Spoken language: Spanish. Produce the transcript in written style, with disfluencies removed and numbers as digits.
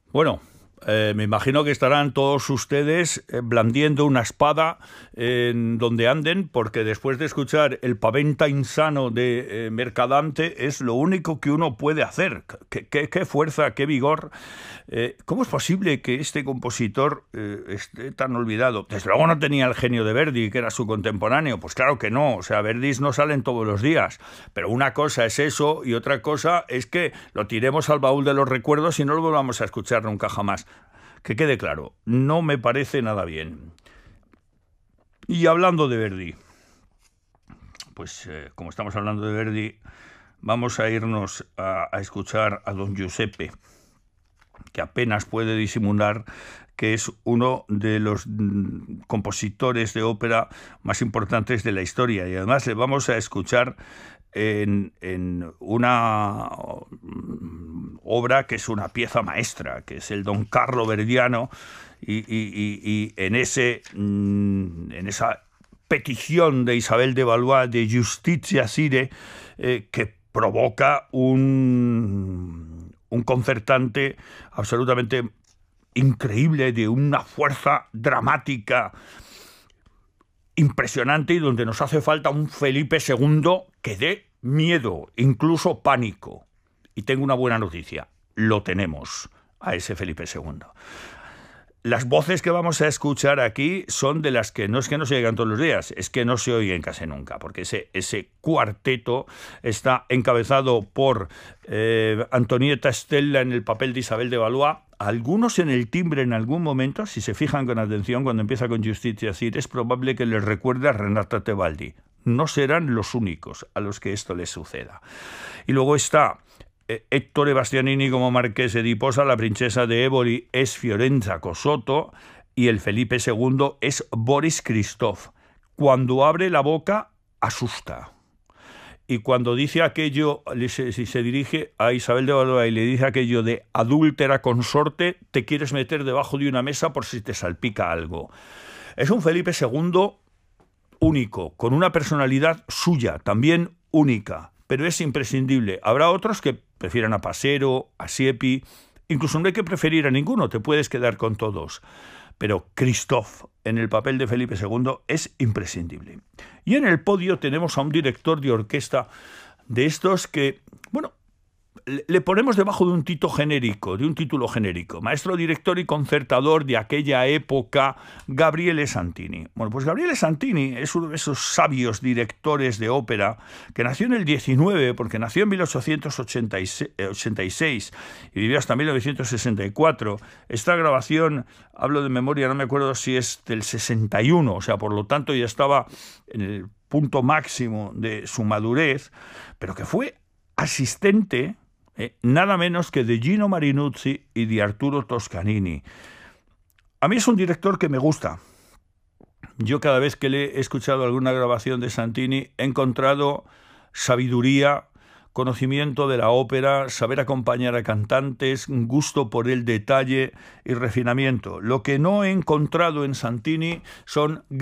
Bueno, me imagino que estarán todos ustedes blandiendo una espada en donde anden, porque después de escuchar el Paventa Insano de Mercadante es lo único que uno puede hacer. ¿Qué fuerza, qué vigor? ¿Cómo es posible que este compositor esté tan olvidado? Desde luego no tenía el genio de Verdi, que era su contemporáneo. Pues claro que no, o sea, Verdis no salen todos los días. Pero una cosa es eso y otra cosa es que lo tiremos al baúl de los recuerdos y no lo volvamos a escuchar nunca jamás. Que quede claro, no me parece nada bien. Y hablando de Verdi, pues como estamos hablando de Verdi, vamos a irnos a escuchar a don Giuseppe, que apenas puede disimular que es uno de los compositores de ópera más importantes de la historia. Y además le vamos a escuchar en una obra que es una pieza maestra, que es el Don Carlo verdiano, y en esa petición de Isabel de Valois de Justitia Sire, que provoca un concertante absolutamente increíble, de una fuerza dramática impresionante, y donde nos hace falta un Felipe II que dé miedo, incluso pánico. Y tengo una buena noticia, lo tenemos a ese Felipe II. Las voces que vamos a escuchar aquí son de las que no es que no se oigan todos los días, es que no se oyen casi nunca, porque ese cuarteto está encabezado por Antonietta Stella en el papel de Isabel de Valois, algunos en el timbre en algún momento, si se fijan con atención, cuando empieza con Justitia Sire, es probable que les recuerde a Renata Tebaldi. No serán los únicos a los que esto les suceda. Y luego está Ettore Bastianini como Marqués de Posa, la princesa de Éboli es Fiorenza Cosotto y el Felipe II es Boris Christoph. Cuando abre la boca, asusta. Y cuando dice aquello, si se dirige a Isabel de Valois y le dice aquello de adúltera consorte, te quieres meter debajo de una mesa por si te salpica algo. Es un Felipe II único, con una personalidad suya, también única, pero es imprescindible. Habrá otros que prefieran a Passero, a Siepi, incluso no hay que preferir a ninguno, te puedes quedar con todos. Pero Christoph, en el papel de Felipe II, es imprescindible. Y en el podio tenemos a un director de orquesta de estos que, bueno, le ponemos debajo de un título genérico, maestro, director y concertador de aquella época, Gabriele Santini. Bueno, pues Gabriele Santini es uno de esos sabios directores de ópera que nació en el 19, porque nació en 1886 y vivió hasta 1964. Esta grabación, hablo de memoria, no me acuerdo si es del 61, o sea, por lo tanto ya estaba en el punto máximo de su madurez, pero que fue asistente nada menos que de Gino Marinuzzi y de Arturo Toscanini. A mí es un director que me gusta. Yo cada vez que le he escuchado alguna grabación de Santini he encontrado sabiduría, conocimiento de la ópera, saber acompañar a cantantes, gusto por el detalle y refinamiento. Lo que no he encontrado en Santini son